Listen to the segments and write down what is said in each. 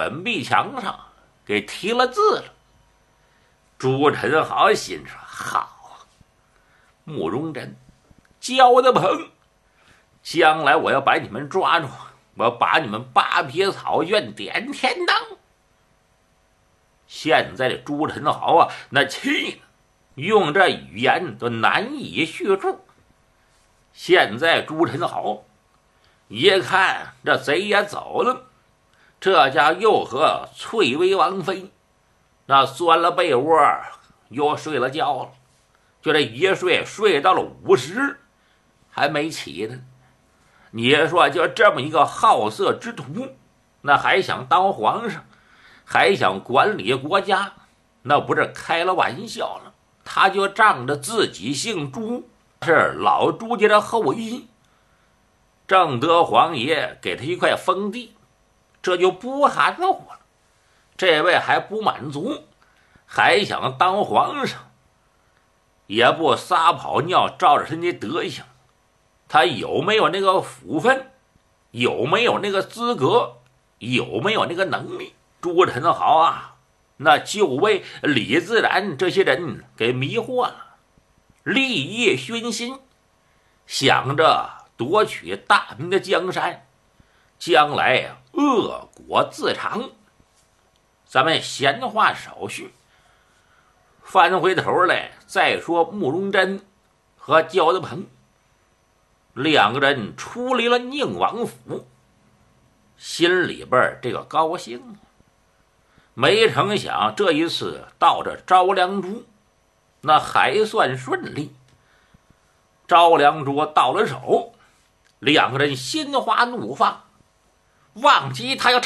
粉壁墙上给题了字了。朱宸濠心说：好，慕容真、焦德鹏，将来我要把你们抓住，我把你们八撇草院点天当。现在的朱宸濠啊，那气呢，用这语言都难以叙述。现在朱宸濠一看这贼也走了，这家又和翠微王妃那钻了被窝又睡了觉了，就这一睡睡到了50，还没起呢。你说就这么一个好色之徒，那还想当皇上，还想管理国家，那不是开了玩笑了。他就仗着自己姓朱，是老朱家的后裔，正德皇爷给他一块封地，这就不含糊了。这位还不满足，还想当皇上，也不撒跑尿照着人家德行，他有没有那个福分，有没有那个资格，有没有那个能力？朱宸濠啊，那就为李自然这些人给迷惑了，利益熏心，想着夺取大明的江山，将来恶果自尝。咱们闲话少叙，翻回头来再说慕容真和焦德鹏两个人出离了宁王府，心里边这个高兴。没成想这一次到这招良珠，那还算顺利。招良珠到了手，两个人心花怒放，忘记他要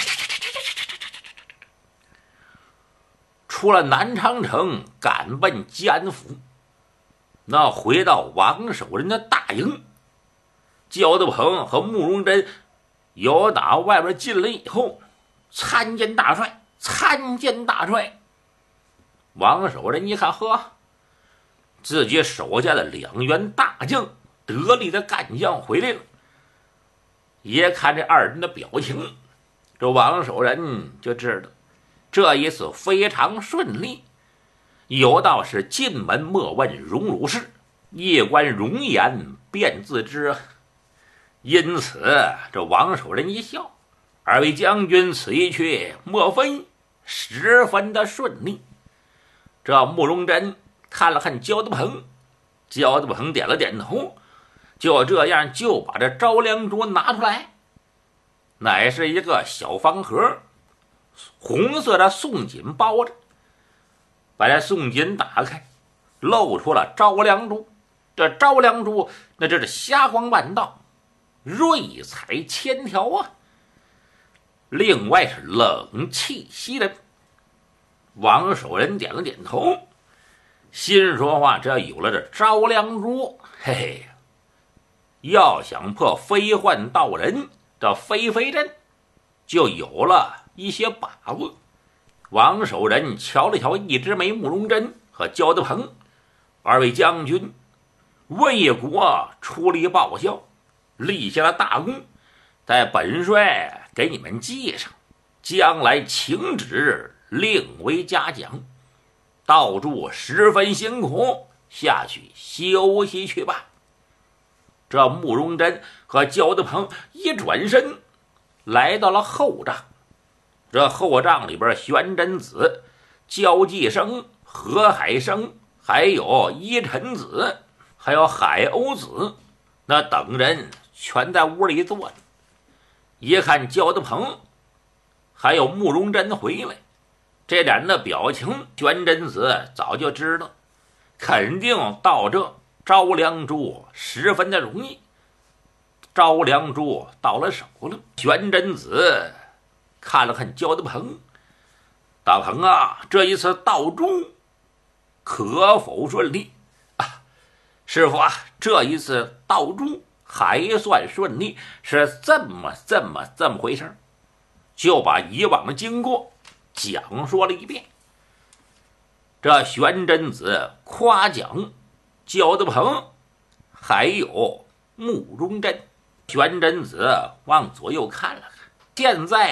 出了南昌城，赶奔吉安府。那回到王守仁的大营，焦德鹏和慕容真由打外边进来以后，参见大帅，参见大帅。王守仁一看，呵，自己手下的2员大将得力的干将回来了。一看这二人的表情，这王守仁就知道这一次非常顺利。有道是进门莫问荣辱事，一观容颜便自知。因此这王守仁一笑，二位将军此一去莫非十分的顺利。这慕容真看了看焦德鹏，焦德鹏点了点头，就这样就把这招良珠拿出来，乃是一个小方盒，红色的宋锦包着。把这宋锦打开，露出了招良珠。这招良珠那这是霞光万道，瑞彩千条啊。另外是冷气袭人。王守仁点了点头，心说话，这要有了这招良珠，嘿嘿，要想破飞幻道人这飞飞阵，就有了一些把握。王守仁瞧了瞧一枝梅慕容真和焦德鹏，二位将军为国出力报效，立下了大功，在本帅给你们记上，将来请旨另为嘉奖。道助十分辛苦，下去休息去吧。这慕容真和焦德鹏一转身来到了后帐。这后帐里边，玄真子、焦继生、何海生，还有依臣子，还有海鸥子，那等人全在屋里坐着。一看焦德鹏还有慕容真回来，这俩人的表情，玄真子早就知道，肯定到这招良珠十分的容易。招良珠到了手了，玄真子看了看焦德鹏，大鹏啊，这一次盗珠可否顺利啊？师傅啊，这一次盗珠还算顺利，是这么回事，就把以往的经过讲说了一遍。这玄真子夸奖焦德鹏还有慕容真。玄真子往左右看了看，现在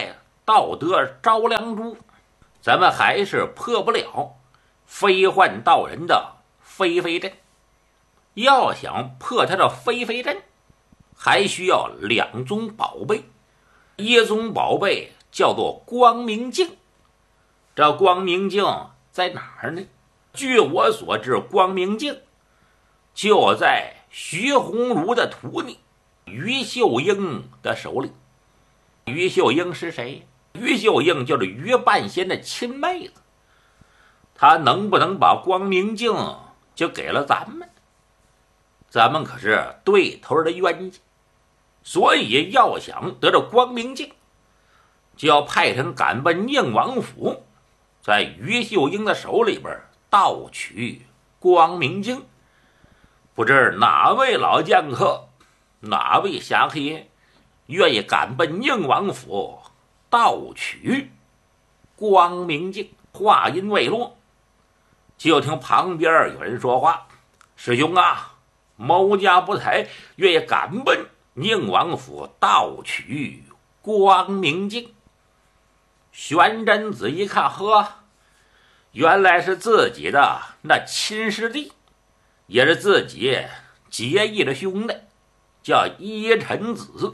道德招良珠，咱们还是破不了飞幻道人的飞飞阵。要想破他的飞飞阵，还需要2宗宝贝。一宗宝贝叫做光明镜。这光明镜在哪儿呢？据我所知，光明镜就在徐鸿儒的徒弟于秀英的手里。于秀英是谁？于秀英就是于半仙的亲妹子。他能不能把光明镜就给了咱们？咱们可是对头的冤家，所以要想得到光明镜，就要派人赶奔宁王府，在于秀英的手里边盗取光明镜。不知哪位老剑客，哪位侠客愿意赶奔宁王府盗取光明镜？话音未落，就听旁边有人说话：“师兄啊，某家不才愿意赶奔宁王府盗取光明镜。”玄真子一看，呵，原来是自己的那亲师弟，也是自己结义的兄弟，叫依尘子。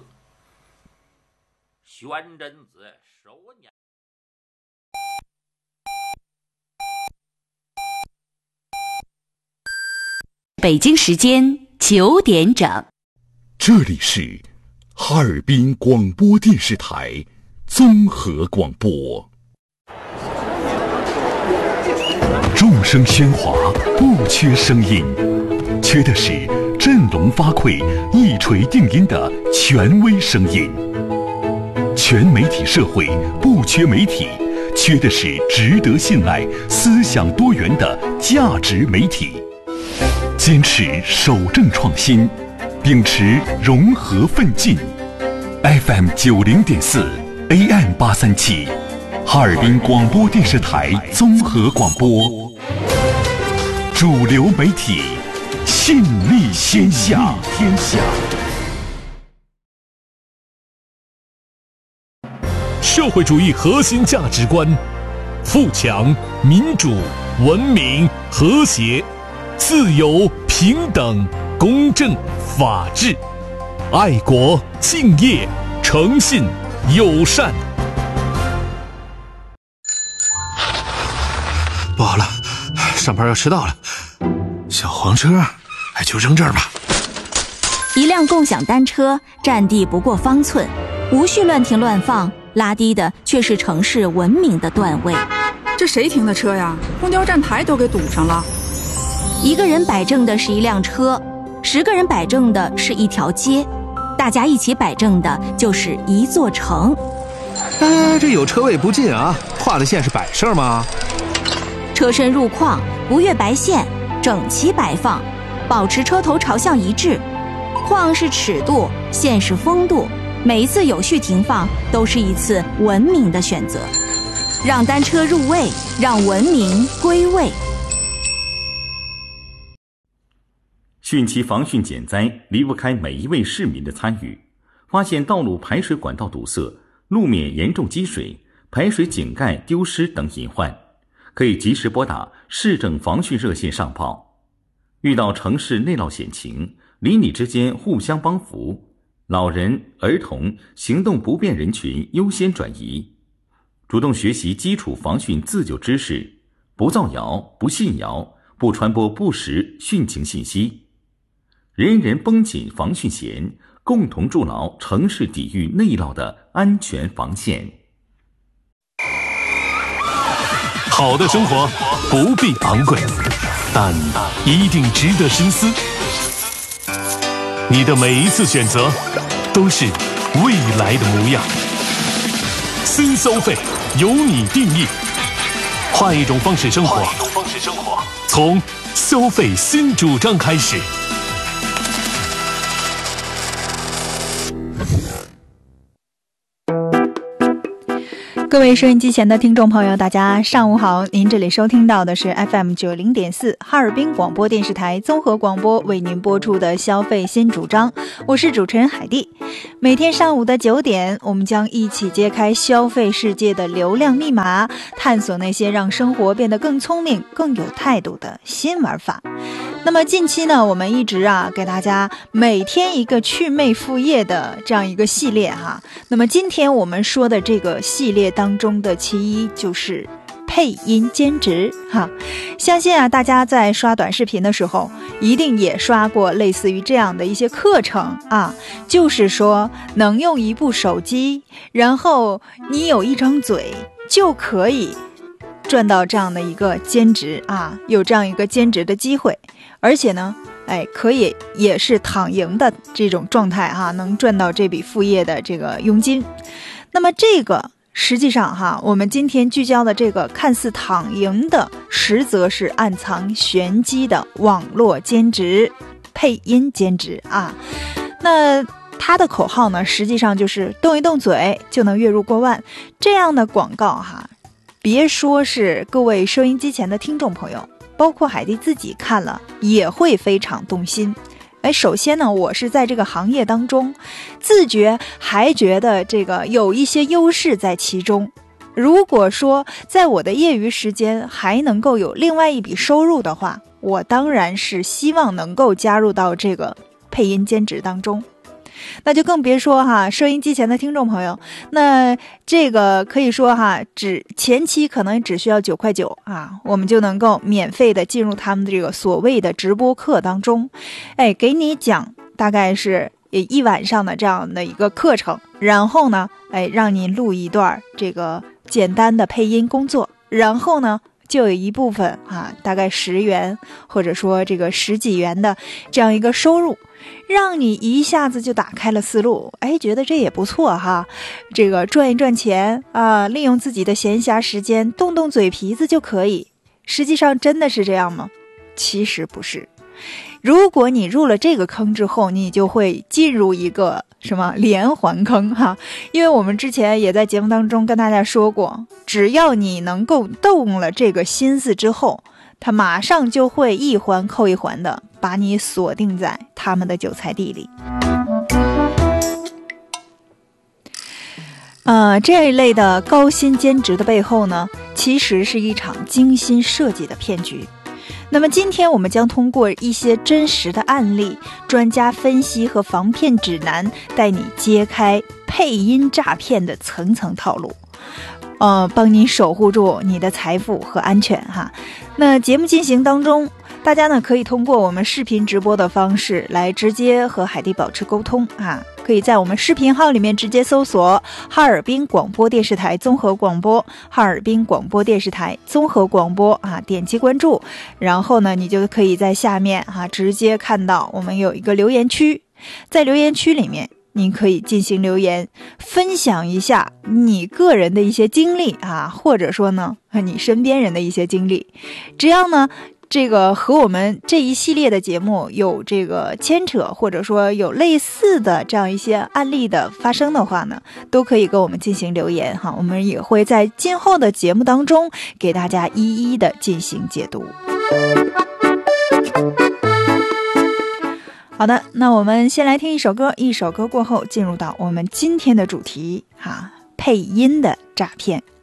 玄真子手捻。 北京时间9点整， 这里是哈尔滨广播电视台综合广播。众声喧哗，不缺声音，缺的是振聋发聩、一锤定音的权威声音。全媒体社会不缺媒体，缺的是值得信赖、思想多元的价值媒体。坚持守正创新，秉持融合奋进。FM 90.4 AM 837，哈尔滨广播电视台综合广播，主流媒体，信力天下。 社会主义核心价值观：富强、民主、文明、和谐。自由、平等、公正、法治，爱国、敬业、诚信、友善。 不好了，上班要迟到了。小黄车，就扔这儿吧。 一辆共享单车占地不过方寸，无序乱停乱放，拉低的却是城市文明的段位。 这谁停的车呀？公交站台都给堵上了。 一个人摆正的是一辆车，10个人摆正的是一条街，大家一起摆正的就是一座城。 这有车位不进啊，画的线是摆设吗？ 车身入框，不越白线，整齐摆放，保持车头朝向一致。框是尺度，线是风度，每一次有序停放都是一次文明的选择。让单车入位，让文明归位。 汛期防汛减灾离不开每一位市民的参与。发现道路排水管道堵塞、路面严重积水、排水井盖丢失等隐患，可以及时拨打市政防汛热线上报。遇到城市内涝险情，邻里之间互相帮扶，老人、儿童、行动不便人群优先转移。主动学习基础防汛自救知识，不造谣、不信谣、不传播不实汛情信息。人人绷紧防汛弦，共同筑牢城市抵御内涝的安全防线。 好的生活不必昂贵，但一定值得深思。你的每一次选择都是未来的模样。新消费由你定义，换一种方式生活，从消费新主张开始。 各位收音机前的听众朋友，大家上午好，您这里收听到的是 FM90.4 哈尔滨广播电视台综合广播为您播出的消费新主张，我是主持人海蒂。每天上午的9点，我们将一起揭开消费世界的流量密码，探索那些让生活变得更聪明、更有态度的新玩法。那么近期呢，我们一直给大家每天一个祛魅副业的这样一个系列哈。那么今天我们说的这个系列当中的其一就是配音兼职哈。相信大家在刷短视频的时候一定也刷过类似于这样的一些课程就是说能用一部手机，然后你有一张嘴就可以赚到这样的一个兼职有这样一个兼职的机会，而且呢可以也是躺赢的这种状态能赚到这笔副业的这个佣金。那么这个实际上我们今天聚焦的这个看似躺赢的，实则是暗藏玄机的网络兼职、配音兼职那它的口号呢，实际上就是动一动嘴就能月入过万。这样的广告别说是各位收音机前的听众朋友，包括海蒂自己看了也会非常动心。首先呢，我是在这个行业当中自觉还觉得这个有一些优势在其中。如果说在我的业余时间还能够有另外一笔收入的话，我当然是希望能够加入到这个配音兼职当中。那就更别说收音机前的听众朋友，那这个可以说前期可能只需要9块9我们就能够免费的进入他们这个所谓的直播课当中，给你讲大概是1晚上的这样的一个课程，然后呢让你录一段这个简单的配音工作，然后呢就有一部分大概10元或者说这个10几元的这样一个收入，让你一下子就打开了思路，觉得这也不错这个赚一赚钱利用自己的闲暇时间动动嘴皮子就可以。实际上真的是这样吗？其实不是。如果你入了这个坑之后，你就会进入一个什么连环坑因为我们之前也在节目当中跟大家说过，只要你能够动了这个心思之后，它马上就会一环扣一环的把你锁定在他们的韭菜地里。这一类的高薪兼职的背后呢，其实是一场精心设计的骗局。那么今天我们将通过一些真实的案例、专家分析和防骗指南，带你揭开配音诈骗的层层套路，帮你守护住你的财富和安全那节目进行当中，大家呢可以通过我们视频直播的方式来直接和海蒂保持沟通可以在我们视频号里面直接搜索哈尔滨广播电视台综合广播，哈尔滨广播电视台综合广播点击关注，然后呢你就可以在下面直接看到我们有一个留言区，在留言区里面您可以进行留言，分享一下你个人的一些经历或者说呢你身边人的一些经历。只要呢这个和我们这一系列的节目有这个牵扯，或者说有类似的这样一些案例的发生的话呢，都可以跟我们进行留言我们也会在今后的节目当中给大家一一的进行解读。好的，那我们先来听一首歌，一首歌过后进入到我们今天的主题配音的诈骗。